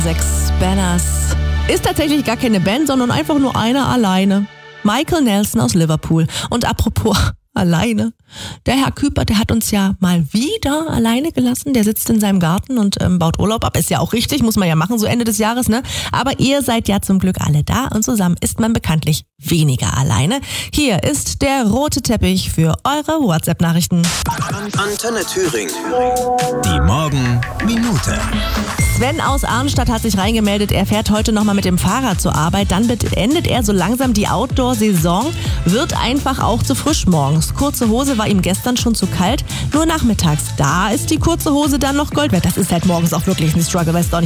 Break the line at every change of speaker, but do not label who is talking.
Sechs Banners. Ist tatsächlich gar keine Band, sondern einfach nur einer alleine. Michael Nelson aus Liverpool. Und apropos alleine. Der Herr Küpert, der hat uns ja mal wieder alleine gelassen. Der sitzt in seinem Garten und baut Urlaub ab. Ist ja auch richtig, muss man ja machen, so Ende des Jahres, ne? Aber ihr seid ja zum Glück alle da und zusammen ist man bekanntlich weniger alleine. Hier ist der rote Teppich für eure WhatsApp-Nachrichten.
Antenne Thüringen. Die Morgenminute.
Sven aus Arnstadt hat sich reingemeldet. Er fährt heute nochmal mit dem Fahrrad zur Arbeit. Dann beendet er so langsam die Outdoor-Saison. Wird einfach auch zu frisch morgens. Kurze Hose war ihm gestern schon zu kalt. Nur nachmittags, da ist die kurze Hose dann noch Gold wert. Das ist halt morgens auch wirklich ein Struggle, weißt du.